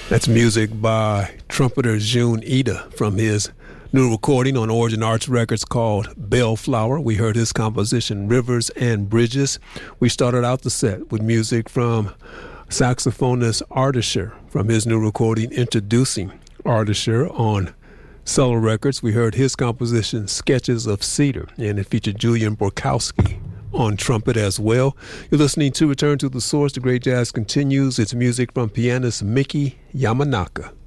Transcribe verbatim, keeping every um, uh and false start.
That's music by trumpeter June Ida from his new recording on Origin Arts Records called Bellflower. We heard his composition Rivers and Bridges. We started out the set with music from saxophonist Ardisher from his new recording Introducing Ardisher on Cello Records. We heard his composition Sketches of Cedar, and it featured Julian Borkowski on trumpet as well. You're listening to Return to the Source. The Great Jazz continues. It's music from pianist Miki Yamanaka.